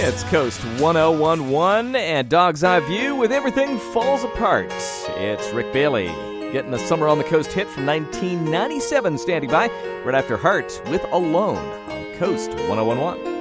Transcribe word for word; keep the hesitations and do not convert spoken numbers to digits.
It's Coast one oh one one and Dog's Eye View with Everything Falls Apart. It's Rick Bailey getting a Summer on the Coast hit from nineteen ninety-seven standing by right after Heart with Alone on Coast one oh one one.